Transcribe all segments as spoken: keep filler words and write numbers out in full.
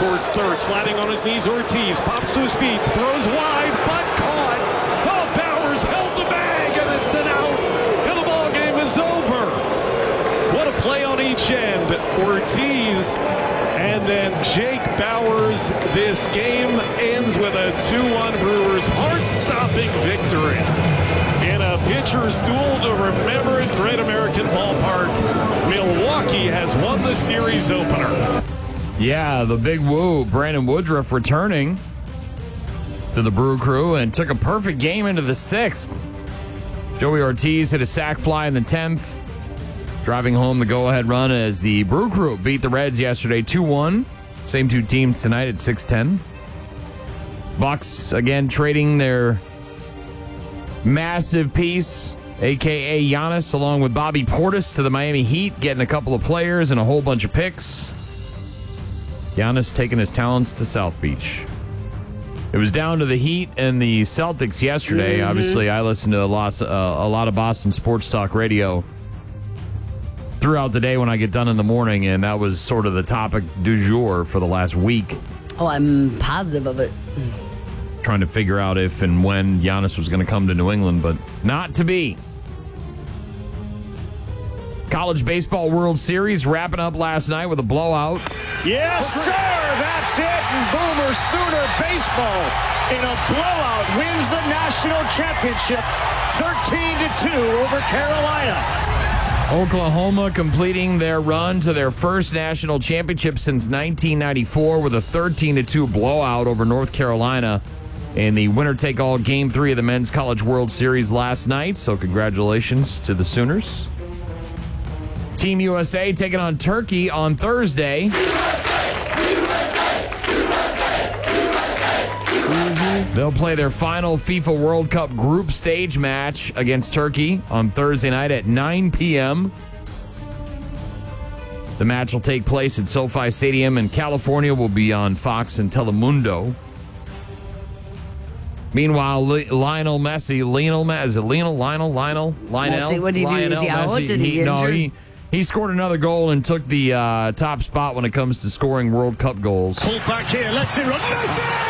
towards third. Sliding on his knees, Ortiz pops to his feet, throws wide, but caught. Oh, Bowers held the bag, and it's an out, and the ball game is over. What a play on each end. Ortiz and then Jake Bowers. This game ends with a two one Brewers heart-stopping victory in a pitcher's duel to remember in Great American Ballpark. Milwaukee has won the series opener. Yeah, the big woo. Brandon Woodruff returning to the Brew Crew and took a perfect game into the sixth. Joey Ortiz hit a sac fly in the tenth, driving home the go-ahead run as the Brew Crew beat the Reds yesterday two one. Same two teams tonight at six ten. Bucks, again, trading their massive piece, a k a. Giannis, along with Bobby Portis to the Miami Heat, getting a couple of players and a whole bunch of picks. Giannis taking his talents to South Beach. It was down to the Heat and the Celtics yesterday. Mm-hmm. Obviously, I listened to a lot, uh, a lot of Boston sports talk radio throughout the day when I get done in the morning, and that was sort of the topic du jour for the last week. Oh, I'm positive of it. Trying to figure out if and when Giannis was going to come to New England, but not to be. College Baseball World Series wrapping up last night with a blowout. Yes, sir. That's it. And Boomer Sooner baseball in a blowout wins the national championship thirteen to two over Carolina. Oklahoma completing their run to their first national championship since nineteen ninety-four with a thirteen to two blowout over North Carolina in the winner-take-all Game three of the Men's College World Series last night. So congratulations to the Sooners. Team U S A taking on Turkey on Thursday. U S A, U S A, U S A, U S A. They'll play their final FIFA World Cup group stage match against Turkey on Thursday night at nine p.m. The match will take place at SoFi Stadium in California. Will be on Fox and Telemundo. Meanwhile, Lionel Messi, Lionel Messi, is it Lionel, Lionel, Lionel, Lionel? Messi, what did he do? Is he out? Did he get no, injured? he he scored another goal and took the uh, top spot when it comes to scoring World Cup goals. Pulled back here, let's it run. Messi!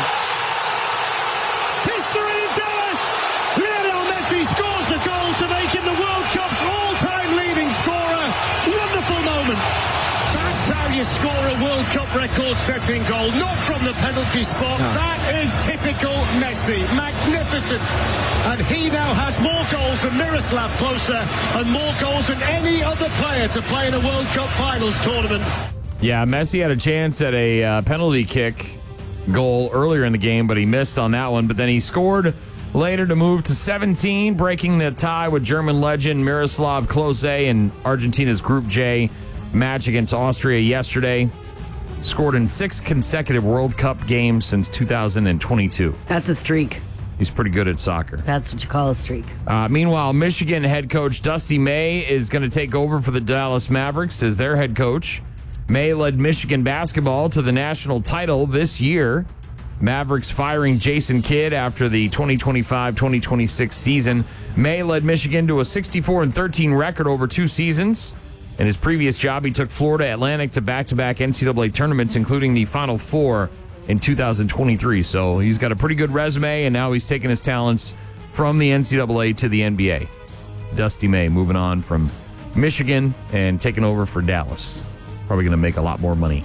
History in Dallas! Lionel Messi scores the goal to make him the World Cup's all-time leading scorer. Wonderful moment. That's how you score a World Cup record-setting goal, not from the penalty spot. No. That is typical Messi. Magnificent. And he now has more goals than Miroslav Klose and more goals than any other player to play in a World Cup Finals tournament. Yeah, Messi had a chance at a uh, penalty kick goal earlier in the game, but he missed on that one. But then he scored later to move to seventeen, breaking the tie with German legend Miroslav Klose in Argentina's Group J match against Austria yesterday. Scored in six consecutive World Cup games since two thousand twenty-two. That's a streak. He's pretty good at soccer. That's what you call a streak. Uh, meanwhile, Michigan head coach Dusty May is going to take over for the Dallas Mavericks as their head coach. May led Michigan basketball to the national title this year. Mavericks firing Jason Kidd after the twenty twenty-five twenty twenty-six season. May led Michigan to a sixty-four and thirteen record over two seasons. In his previous job, he took Florida Atlantic to back-to-back N C double A tournaments, including the Final Four in two thousand twenty-three. So he's got a pretty good resume, and now he's taking his talents from the N C double A to the N B A. Dusty May moving on from Michigan and taking over for Dallas. Probably going to make a lot more money.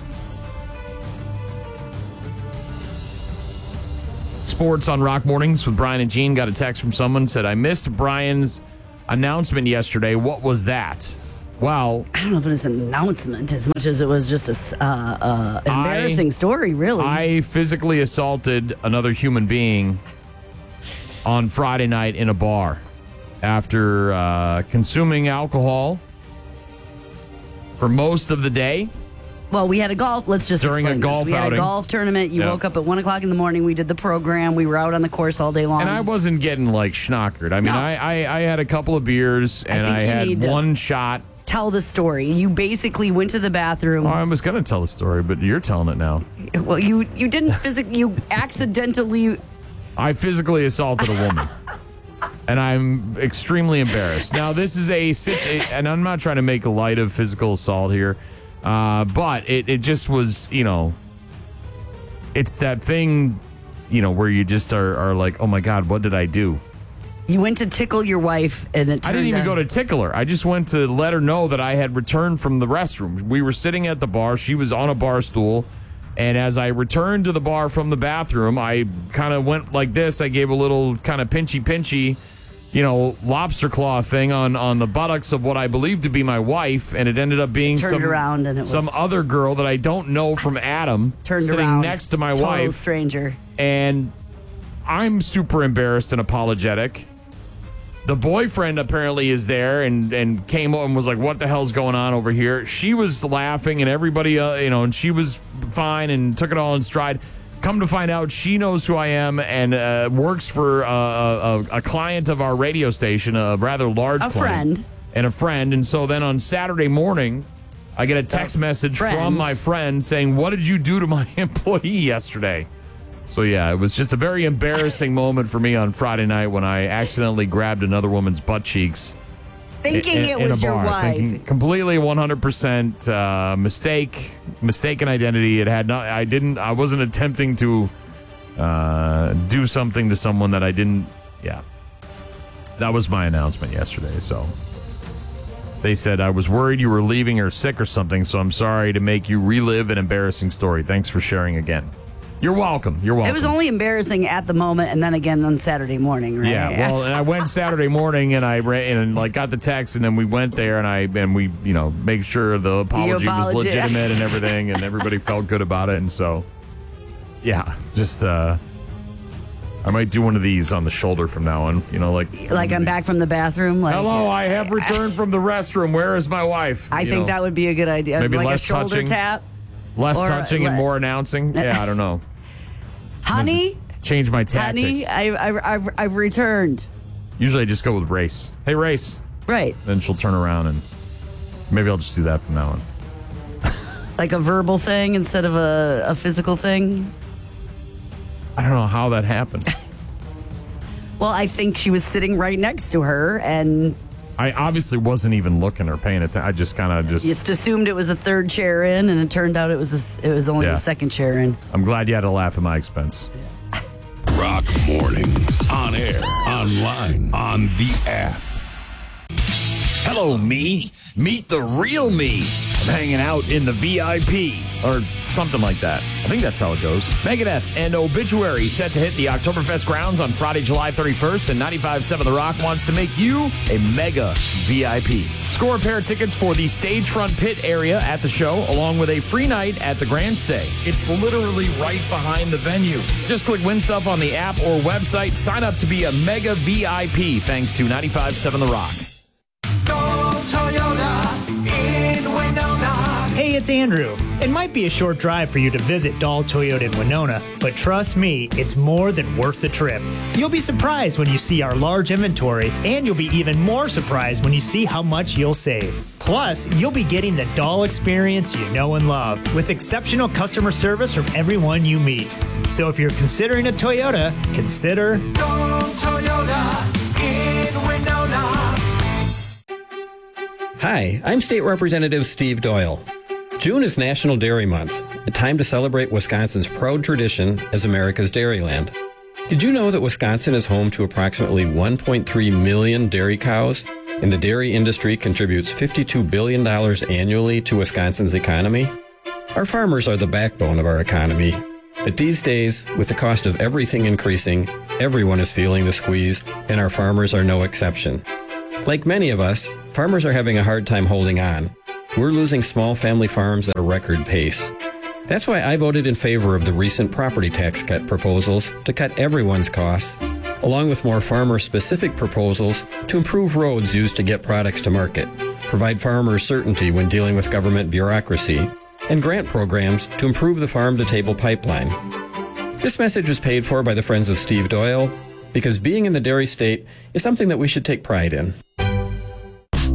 Sports on Rock Mornings with Brian and Gene. Got a text from someone, said, I missed Brian's announcement yesterday. What was that? Well, I don't know if it was an announcement as much as it was just a uh, uh, embarrassing I, story, really. I physically assaulted another human being on Friday night in a bar after uh, consuming alcohol for most of the day. Well, we had a golf. Let's just during explain a golf this. We had outing. a golf tournament. You yep. woke up at one o'clock in the morning. We did the program. We were out on the course all day long. And I wasn't getting like schnockered. I mean, no. I, I I had a couple of beers and I, I had one shot. Tell the story. You basically went to the bathroom. Oh, I was going to tell the story, but you're telling it now. Well, you you didn't physically. You accidentally. I physically assaulted a woman. And I'm extremely embarrassed. Now, this is a situ- and I'm not trying to make light of physical assault here, uh, but it, it just was, you know, it's that thing, you know, where you just are, are like, oh my God, what did I do? You went to tickle your wife, and it turned I didn't even out- go to tickle her. I just went to let her know that I had returned from the restroom. We were sitting at the bar. She was on a bar stool. And as I returned to the bar from the bathroom, I kind of went like this. I gave a little kind of pinchy, pinchy, you know, lobster claw thing on, on the buttocks of what I believed to be my wife. And it ended up being Turned some, around and it was- some other girl that I don't know from Adam Turned sitting around, next to my total wife. stranger. And I'm super embarrassed and apologetic. The boyfriend apparently is there and, and came up and was like, what the hell's going on over here? She was laughing and everybody, uh, you know, and she was fine and took it all in stride. Come to find out, she knows who I am and uh, works for uh, a, a client of our radio station, a rather large A client. friend. And a friend. And so then on Saturday morning, I get a text message friends. from my friend saying, what did you do to my employee yesterday? So, yeah, it was just a very embarrassing moment for me on Friday night when I accidentally grabbed another woman's butt cheeks. Thinking in- it in a was your bar, wife. thinking completely one hundred percent uh, mistake, mistaken identity. It had not, I didn't, I wasn't attempting to uh, do something to someone that I didn't, yeah. That was my announcement yesterday, so. They said, I was worried you were leaving or sick or something, so I'm sorry to make you relive an embarrassing story. Thanks for sharing again. You're welcome. You're welcome. It was only embarrassing at the moment, and then again on Saturday morning, right? Yeah, well, and I went Saturday morning, and I ran and like got the text, and then we went there, and I and we, you know, made sure the apology was apology. legitimate and everything, and everybody felt good about it, and so, yeah, just uh, I might do one of these on the shoulder from now on, you know, like like I'm back from the bathroom. Like, Hello, I have returned from the restroom. Where is my wife? I You think know, that would be a good idea. maybe like less a shoulder touching. tap. less or touching and let- more announcing. Yeah, I don't know. Honey, Change my tactics. honey, I, I, I've, I've returned. Usually I just go with Race. Hey, Race. Right. Then she'll turn around and maybe I'll just do that from now on. Like a verbal thing instead of a, a physical thing. I don't know how that happened. Well, I think she was sitting right next to her and I obviously wasn't even looking or paying attention. I just kind of just. just assumed it was a third chair in, and it turned out it was a, it was only Yeah. the second chair in. I'm glad you had to laugh at my expense. Rock Mornings. On air, online, on the app. Hello, me. Meet the real me. I'm hanging out in the V I P or something like that. I think that's how it goes. Megadeth and Obituary set to hit the Oktoberfest grounds on Friday, July thirty-first, and ninety-five point seven The Rock wants to make you a mega V I P. Score a pair of tickets for the Stagefront Pit area at the show, along with a free night at the Grand Stay. It's literally right behind the venue. Just click Win Stuff on the app or website. Sign up to be a mega V I P thanks to ninety-five point seven The Rock. Hey, it's Andrew. It might be a short drive for you to visit Dahl Toyota in Winona, but trust me, it's more than worth the trip. You'll be surprised when you see our large inventory, and you'll be even more surprised when you see how much you'll save. Plus, you'll be getting the Dahl experience you know and love, with exceptional customer service from everyone you meet. So if you're considering a Toyota, consider Dahl Toyota in Winona. Hi, I'm State Representative Steve Doyle. June is National Dairy Month, a time to celebrate Wisconsin's proud tradition as America's dairyland. Did you know that Wisconsin is home to approximately one point three million dairy cows, and the dairy industry contributes fifty-two billion dollars annually to Wisconsin's economy? Our farmers are the backbone of our economy, but these days, with the cost of everything increasing, everyone is feeling the squeeze, and our farmers are no exception. Like many of us, farmers are having a hard time holding on. We're losing small family farms at a record pace. That's why I voted in favor of the recent property tax cut proposals to cut everyone's costs, along with more farmer-specific proposals to improve roads used to get products to market, provide farmers certainty when dealing with government bureaucracy, and grant programs to improve the farm-to-table pipeline. This message was paid for by the Friends of Steve Doyle, because being in the dairy state is something that we should take pride in.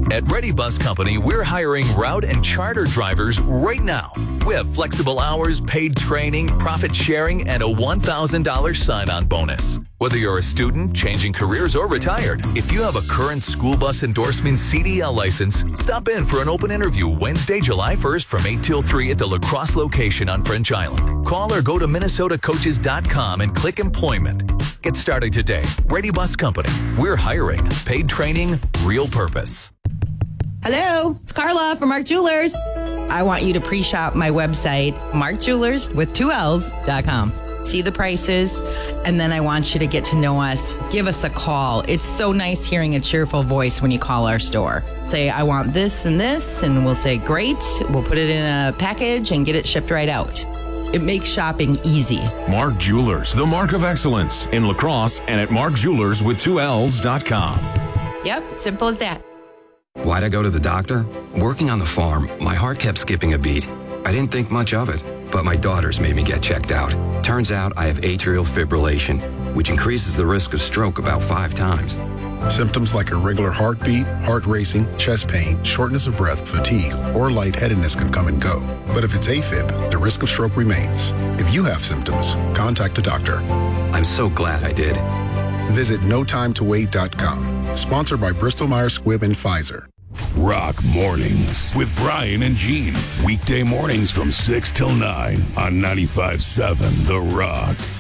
At Ready Bus Company, we're hiring route and charter drivers right now. We have flexible hours, paid training, profit sharing, and a one thousand dollars sign-on bonus. Whether you're a student, changing careers, or retired, if you have a current school bus endorsement C D L license, stop in for an open interview Wednesday, July first from eight till three at the La Crosse location on French Island. Call or go to minnesota coaches dot com and click employment. Get started today. Ready Bus Company. We're hiring. Paid training, real purpose. Hello, it's Carla from Mark Jewelers. I want you to pre-shop my website, mark jewelers with two L's dot com. See the prices, and then I want you to get to know us. Give us a call. It's so nice hearing a cheerful voice when you call our store. Say, I want this and this, and we'll say, great. We'll put it in a package and get it shipped right out. It makes shopping easy. Mark Jewelers, the mark of excellence in La Crosse and at mark jewelers with two L's dot com. Yep, simple as that. Why'd I go to the doctor? Working on the farm, my heart kept skipping a beat. I didn't think much of it, but my daughters made me get checked out. Turns out I have atrial fibrillation, which increases the risk of stroke about five times. Symptoms like irregular heartbeat, heart racing, chest pain, shortness of breath, fatigue, or lightheadedness can come and go. But if it's AFib, the risk of stroke remains. If you have symptoms, contact a doctor. I'm so glad I did. Visit no time to wait dot com. Sponsored by Bristol Myers Squibb and Pfizer. Rock Mornings with Brian and Gene. Weekday mornings from six till nine on ninety-five point seven The Rock.